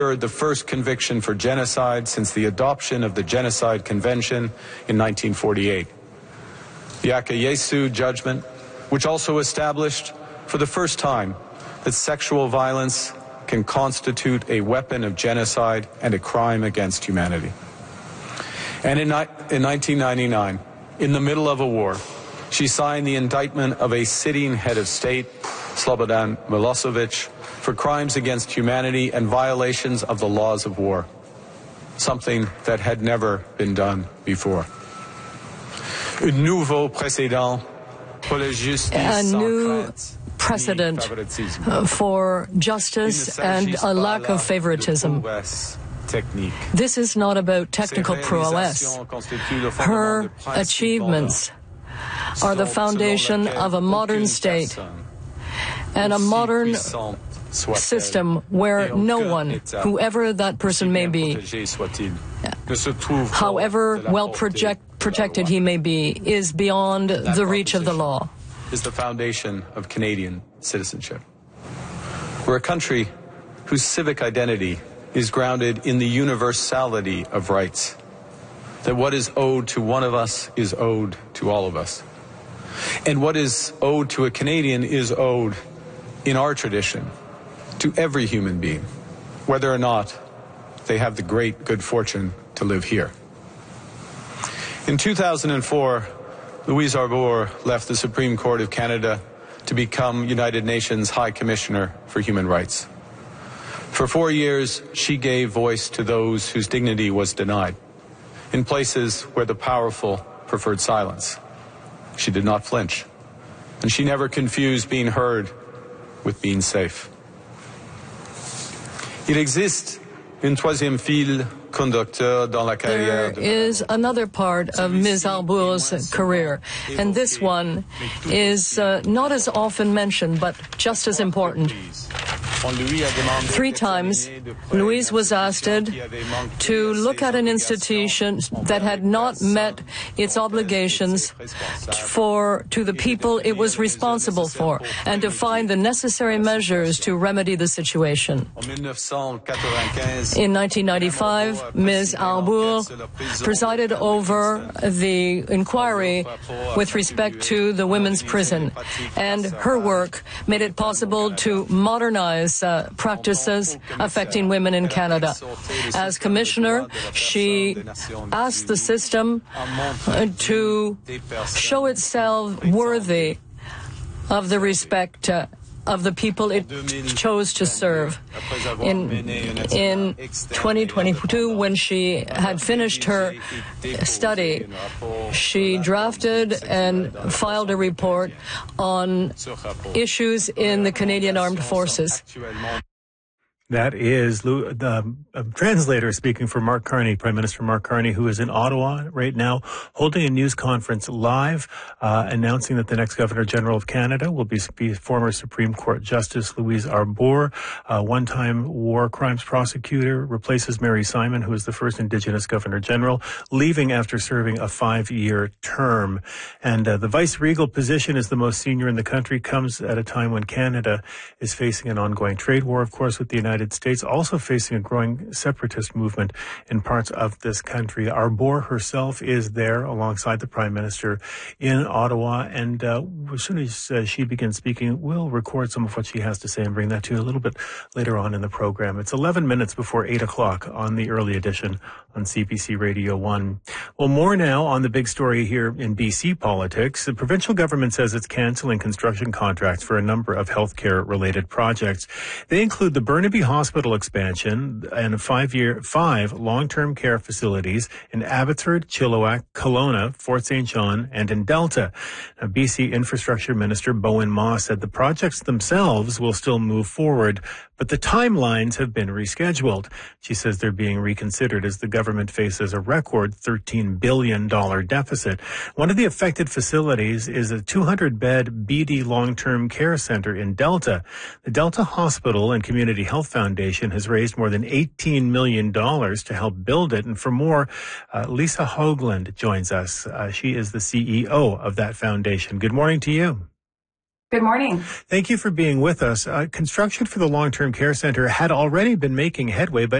The first conviction for genocide since the adoption of the Genocide Convention in 1948. The Akayesu judgment, which also established for the first time that sexual violence can constitute a weapon of genocide and a crime against humanity. And in 1999, in the middle of a war, she signed the indictment of a sitting head of state, Slobodan Milosevic, for crimes against humanity and violations of the laws of war, something that had never been done before. A new precedent for justice and a lack of favoritism. This is not about technical prowess. Her achievements are the foundation of a modern state and a modern system where no one, whoever that person may be, however well protected he may be, is beyond the reach of the law. Is the foundation of Canadian citizenship. We're a country whose civic identity is grounded in the universality of rights, that what is owed to one of us is owed to all of us. And what is owed to a Canadian is owed, in our tradition, to every human being, whether or not they have the great good fortune to live here. In 2004, Louise Arbour left the Supreme Court of Canada to become United Nations High Commissioner for Human Rights. For 4 years, she gave voice to those whose dignity was denied, in places where the powerful preferred silence. She did not flinch, and she never confused being heard with being safe. Il existe une troisième file conducteur dans la carrière. There is another part of Ms. Arbour's career, and this one is not as often mentioned, but just as important. 3 times, Louise was asked to look at an institution that had not met its obligations to the people it was responsible for, and to find the necessary measures to remedy the situation. In 1995, Ms. Arbour presided over the inquiry with respect to the women's prison, and her work made it possible to modernize practices affecting women in Canada. As commissioner, she asked the system to show itself worthy of the respect of the people it chose to serve. In 2022, when she had finished her study, she drafted and filed a report on issues in the Canadian Armed Forces. That is the translator speaking for Mark Carney, Prime Minister Mark Carney, who is in Ottawa right now, holding a news conference live, announcing that the next Governor General of Canada will be former Supreme Court Justice Louise Arbour, one-time war crimes prosecutor, replaces Mary Simon, who is the first Indigenous Governor General, leaving after serving a 5-year term. And the vice-regal position as the most senior in the country comes at a time when Canada is facing an ongoing trade war, of course, with the United States, also facing a growing separatist movement in parts of this country. Arbour herself is there alongside the Prime Minister in Ottawa, and as soon as she begins speaking, we'll record some of what she has to say and bring that to you a little bit later on in the program. It's 11 minutes before 8 o'clock on the early edition on CBC Radio 1. Well, more now on the big story here in BC politics. The provincial government says it's cancelling construction contracts for a number of healthcare-related projects. They include the Burnaby Hospital expansion and 5 long-term care facilities in Abbotsford, Chilliwack, Kelowna, Fort St. John, and in Delta. Now, BC Infrastructure Minister Bowen Ma said the projects themselves will still move forward, but the timelines have been rescheduled. She says they're being reconsidered as the government faces a record $13 billion deficit. One of the affected facilities is a 200-bed BD long-term care center in Delta. The Delta Hospital and Community Health Foundation has raised more than $18 million to help build it. And for more, Lisa Hoagland joins us. She is the CEO of that foundation. Good morning to you. Good morning. Thank you for being with us. Construction for the long-term care center had already been making headway, but